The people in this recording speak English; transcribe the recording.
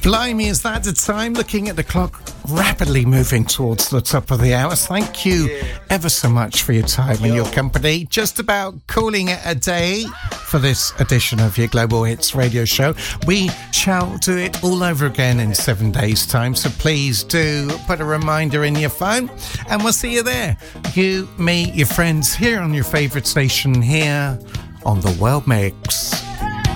Blimey, is that the time? Looking at the clock, rapidly moving towards the top of the hour. Thank you ever so much for your time and your company. Just about calling it a day for this edition of your Global Hits radio show. We shall do it all over again in 7 days' time, so please do put a reminder in your phone and we'll see you there. You, me, your friends here on your favourite station here on The World Mix.